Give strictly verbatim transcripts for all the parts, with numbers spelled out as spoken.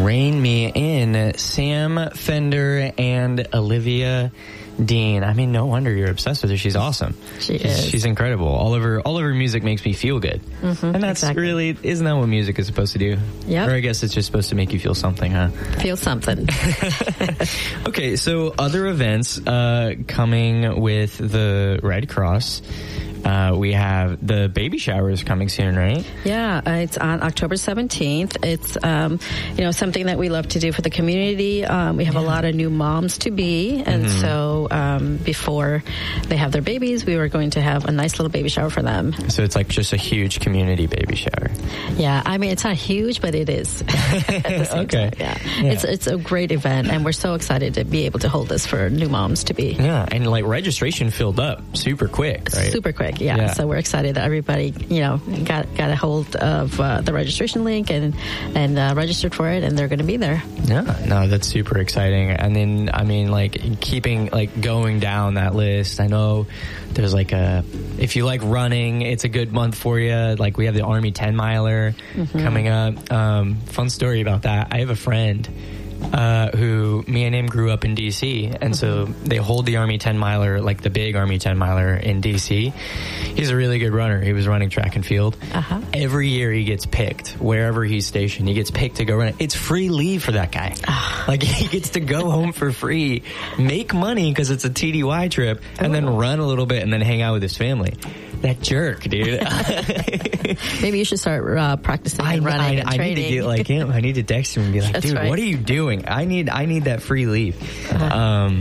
Rain Me In, Sam Fender and Olivia Dean. I mean, no wonder you're obsessed with her. She's awesome. She she's, is. She's incredible. All of her, all of her music makes me feel good. Mm-hmm, and that's exactly. really, isn't that what music is supposed to do? Yep. Or I guess it's just supposed to make you feel something, huh? Feel something. Okay, so other events uh, coming with the Red Cross. Uh, we have the baby showers coming soon, right? Yeah, uh, it's on October seventeenth. It's, um, you know, something that we love to do for the community. Um, we have yeah. a lot of new moms to be. And mm-hmm. so um, before they have their babies, we were going to have a nice little baby shower for them. So it's like just a huge community baby shower. Yeah, I mean, it's not huge, but it is. At the same okay. time, yeah. yeah. It's, it's a great event, and we're so excited to be able to hold this for new moms to be. Yeah, and like registration filled up super quick, right? Super quick. Yeah. yeah, so we're excited that everybody, you know, got got a hold of uh, the registration link and and uh, registered for it, and they're going to be there. Yeah, no, that's super exciting. And then, I mean, like keeping like going down that list. I know there's like a, if you like running, it's a good month for you. Like we have the Army ten miler mm-hmm. coming up. Um, fun story about that. I have a friend. Uh, who me and him grew up in D C, and mm-hmm. so they hold the Army ten miler, like the big Army ten miler in D C. He's a really good runner. He was running track and field. Uh-huh. Every year he gets picked, wherever he's stationed, he gets picked to go run it. It's free leave for that guy. Like he gets to go home for free, make money because it's a T D Y trip, and oh. then run a little bit and then hang out with his family. That jerk, dude. Maybe you should start uh, practicing I, and running I, and I training. need to get like him. I need to text him and be like, That's dude, right. what are you doing? I need I need that free leave. Uh-huh. Um,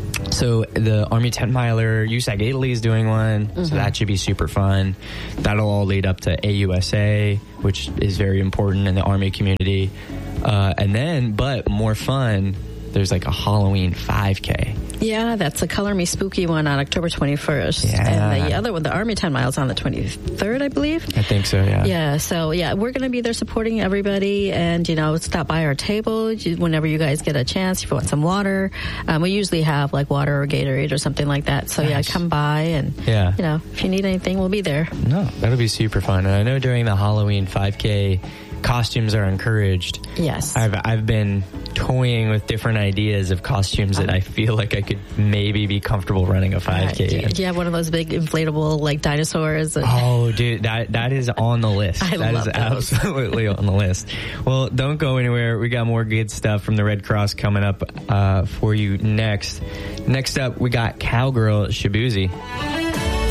so the Army ten miler, U S A C Italy is doing one, mm-hmm. so that should be super fun. That'll all lead up to A U S A, which is very important in the Army community. Uh, and then, but more fun, there's like a Halloween five K. Yeah, that's a Color Me Spooky one on October twenty-first. Yeah. And the other one, the Army ten miles, on the twenty-third, I believe. I think so, yeah. Yeah, so yeah, we're going to be there supporting everybody, and, you know, stop by our table whenever you guys get a chance. If you want some water, um, we usually have like water or Gatorade or something like that. So nice. yeah, come by, and, yeah. you know, if you need anything, we'll be there. No, that'll be super fun. And I know during the Halloween five K, costumes are encouraged. Yes. I've I've been toying with different ideas of costumes that I feel like I could maybe be comfortable running a five K. Uh, do, do you have one of those big inflatable like dinosaurs? Oh, dude, that that is on the list. I that love is those. absolutely on the list. Well, don't go anywhere. We got more good stuff from the Red Cross coming up uh, for you next. Next up, we got Cowgirl Shabuzi.